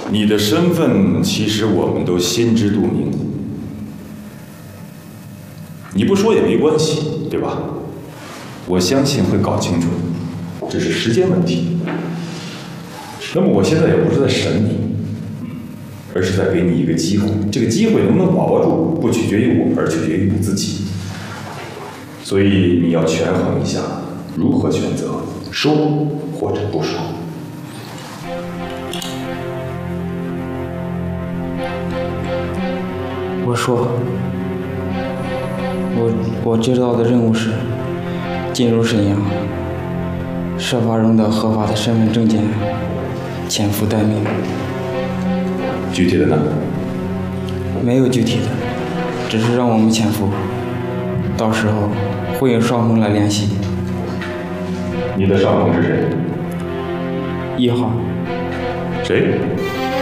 你的身份其实我们都心知肚明，你不说也没关系，对吧？我相信会搞清楚，只是时间问题。那么我现在也不是在审你，而是在给你一个机会。这个机会能不能把握住，不取决于我，而取决于你自己。所以你要权衡一下，如何选择，说或者不说。 我说，我接到的任务是进入沈阳，设法用到合法的身份证件，潜伏待命。 具体的呢？ 没有具体的，只是让我们潜伏，到时候会有上峰来联系。 你的上峰是谁 1号。 谁？